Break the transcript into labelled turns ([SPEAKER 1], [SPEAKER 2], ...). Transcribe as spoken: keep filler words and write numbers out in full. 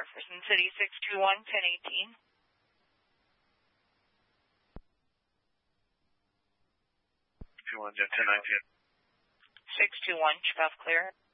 [SPEAKER 1] Jefferson City, six two one, ten eighteen.
[SPEAKER 2] two one, ten nineteen.
[SPEAKER 1] six two one, Chief Clear.